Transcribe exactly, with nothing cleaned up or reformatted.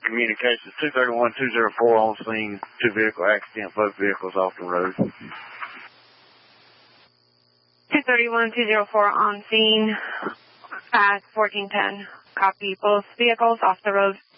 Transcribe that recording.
communications. two thirty-one two oh four on scene, two vehicle accident, both vehicles off the road. two thirty-one two oh four on scene at fourteen ten. Copy, both vehicles off the road.